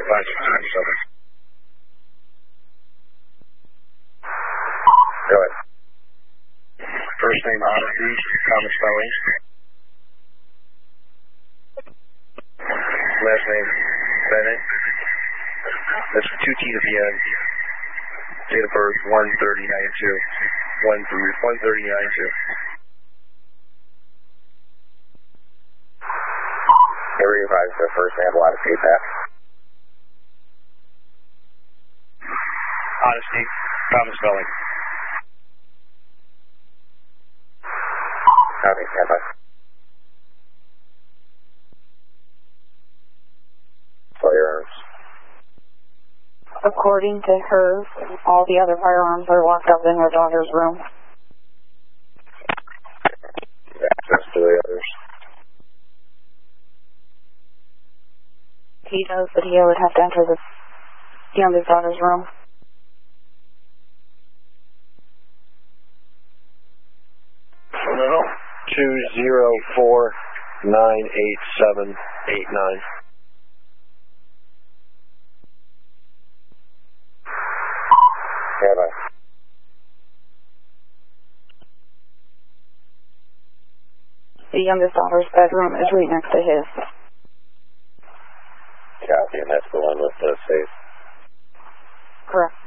Go ahead. First name Odyssey, common spelling. Last name Bennett. That's 2 T's at the end. Date of birth 1/30/92. 1/30/92. Every advised the first name, a lot of feedback. Honesty, common spelling. Copy, stand by. Firearms. According to her, all the other firearms are locked up in her daughter's room. Access to the others. He does, but he would have to enter the youngest daughter's room. No. 204-987-89. Stand by. The youngest daughter's bedroom is right next to his. Copy, and that's the one with the safe. Correct.